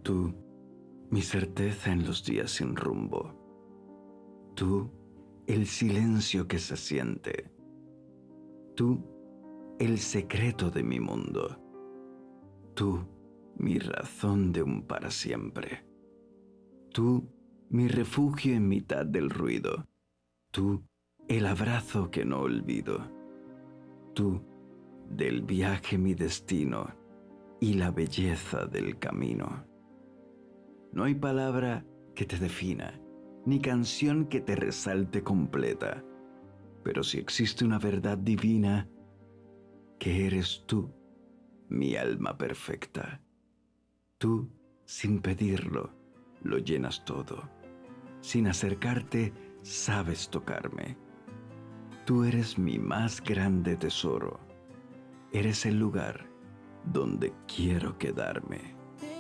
Tú, mi certeza en los días sin rumbo. Tú, el silencio que se siente. Tú, el secreto de mi mundo. Tú, mi razón de un para siempre. Tú, mi refugio en mitad del ruido. Tú, el abrazo que no olvido. Tú, del viaje mi destino y la belleza del camino. No hay palabra que te defina, ni canción que te resalte completa, pero si existe una verdad divina, que eres tú, mi alma perfecta. Tú, sin pedirlo, lo llenas todo. Sin acercarte, sabes tocarme. Tú eres mi más grande tesoro. Eres el lugar donde quiero quedarme.